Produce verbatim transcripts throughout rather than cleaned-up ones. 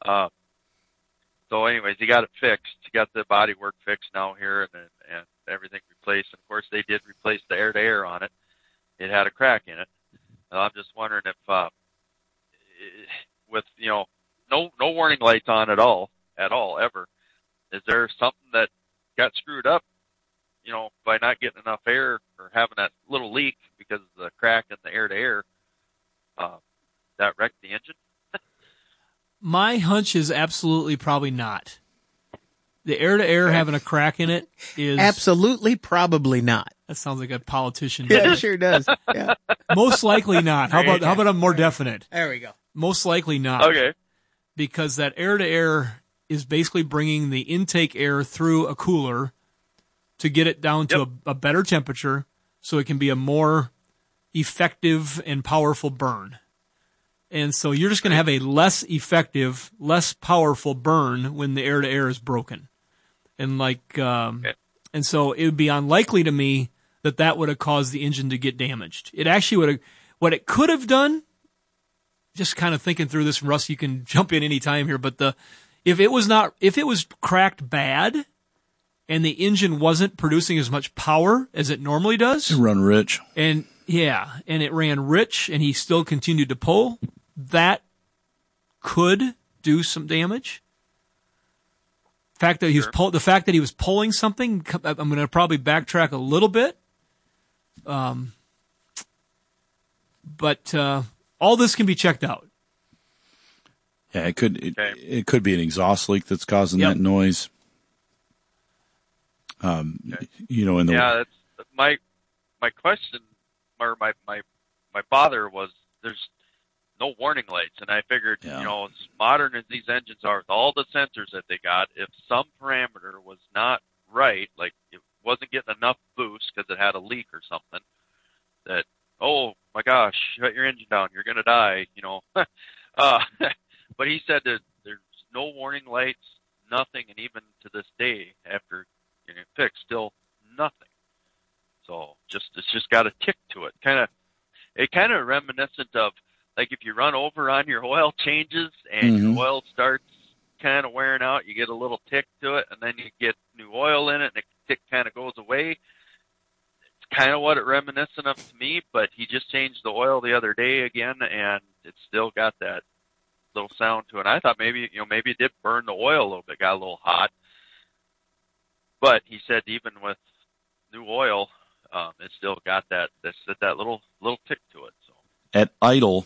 Uh, so anyways, he got it fixed. He got the bodywork fixed now here and, and everything replaced. And of course, they did replace the air-to-air on it. It had a crack in it. And I'm just wondering if, uh, with, you know, no, no warning lights on at all, at all, ever, is there something that got screwed up, you know, by not getting enough air or having that little leak because of the crack in the air-to-air, uh, that wrecked the engine? My hunch is absolutely probably not. The air-to-air Okay. having a crack in it is... Absolutely, probably not. That sounds like a politician. Yeah, it sure does. Yeah. Most likely not. How about how about I'm more definite? There we go. Most likely not. Okay. Because that air-to-air is basically bringing the intake air through a cooler to get it down to Yep. a, a better temperature so it can be a more effective and powerful burn. And so you're just going to have a less effective, less powerful burn when the air-to-air is broken. And like, um, Okay. and so it would be unlikely to me that that would have caused the engine to get damaged. It actually would have, what it could have done, just kind of thinking through this, Russ, you can jump in any time here, but the, if it was not, if it was cracked bad and the engine wasn't producing as much power as it normally does, It run rich. and yeah, and it ran rich and he still continued to pull, that could do some damage. The fact that he was Sure. pull, the fact that he was pulling something, I'm going to probably backtrack a little bit. Um, but uh, all this can be checked out. Yeah, it could it, Okay. it could be an exhaust leak that's causing Yep. that noise. Um, Okay. you know, in the Yeah, that's my my question, or my my my bother was there's no warning lights, and I figured, Yeah. you know, as modern as these engines are, with all the sensors that they got, if some parameter was not right, like it wasn't getting enough boost because it had a leak or something, that oh my gosh, shut your engine down, you're gonna die, you know. uh, but he said that there's no warning lights, nothing, and even to this day, after getting it fixed, still nothing. So just it's just got a tick to it. Kind of, it kind of reminiscent of like if you run over on your oil changes and Mhm. your oil starts kind of wearing out, you get a little tick to it, and then you get new oil in it, and the tick kind of goes away. It's kind of what it reminiscent of to me. But he just changed the oil the other day again, and it's still got that little sound to it. And I thought maybe you know maybe it did burn the oil a little bit, got a little hot. But he said even with new oil, um, it still got that that that little little tick to it. So at idle,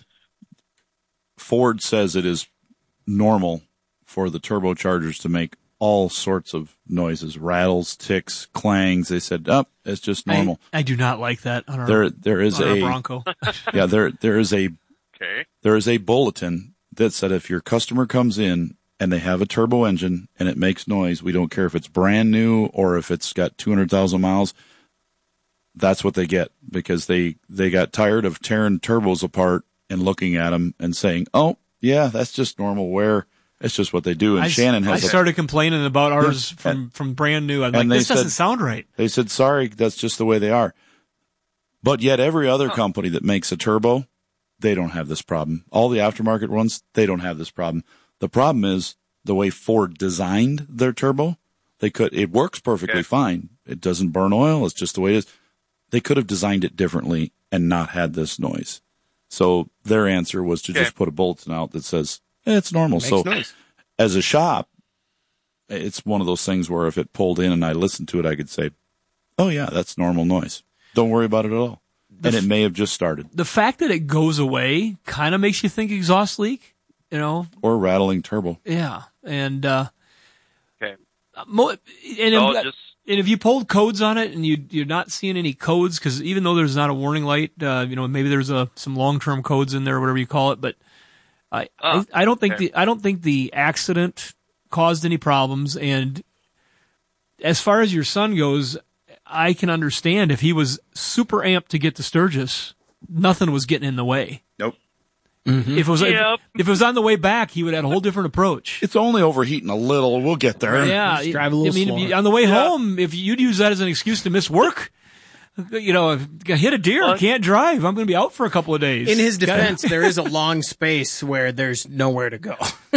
Ford says it is normal for the turbochargers to make all sorts of noises, rattles, ticks, clangs. They said, "Up, oh, it's just normal." I, I do not like that on our, There, there is on our a Bronco. yeah, there, there is a okay, there is a bulletin that said if your customer comes in and they have a turbo engine and it makes noise, we don't care if it's brand new or if it's got two hundred thousand miles. That's what they get because they, they got tired of tearing turbos apart and looking at them and saying, "Oh, yeah, that's just normal wear. It's just what they do." And I, Shannon has I a, started complaining about ours Yeah. from, from brand new. I'm And like, they this doesn't said- sound right. they said, "Sorry, that's just the way they are." But yet every other company that makes a turbo, they don't have this problem. All the aftermarket ones, they don't have this problem. The problem is the way Ford designed their turbo. They could, it works perfectly Okay. fine. It doesn't burn oil. It's just the way it is. They could have designed it differently and not had this noise. So their answer was to Okay. just put a bulletin out that says, eh, it's normal. Makes so noise. as a shop, it's one of those things where if it pulled in and I listened to it, I could say, "Oh yeah, that's normal noise. Don't worry about it at all." And it may have just started. The fact that it goes away kind of makes you think exhaust leak, you know? Or rattling turbo. Yeah. And, uh, okay. mo- and, So if, just and if you pulled codes on it and you, you're not seeing any codes, because even though there's not a warning light, uh, you know, maybe there's a, some long-term codes in there, whatever you call it, but I, Oh, I, I don't think okay. the, I don't think the accident caused any problems. And as far as your son goes, I can understand if he was super amped to get to Sturgis, nothing was getting in the way. Nope. If it was, Yep. if, if it was on the way back, he would have had a whole different approach. It's only overheating a little. We'll get there. Yeah, Just drive a little I mean, slower. if you- on the way home, if you'd use that as an excuse to miss work, you know, if I hit a deer, Well, can't drive. I'm going to be out for a couple of days. In his Gotta- defense, there is a long space where there's nowhere to go.